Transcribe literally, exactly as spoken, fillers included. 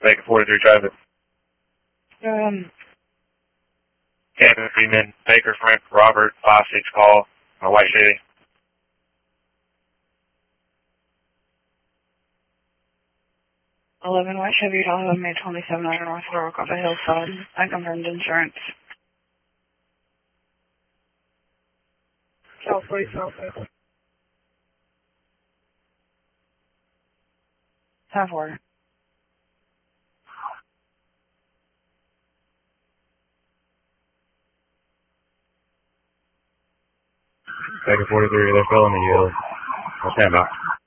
Baker forty-three traffic. Um, Captain Freeman, Baker, Frank, Robert, five six call, my White Chevy. eleven White Chevy Tahoe, May twenty-seven hundred North Rock on the hillside. I confirmed insurance. South Police Office. Half-word. Baker forty-three, they're filling the yield. I'll stand by.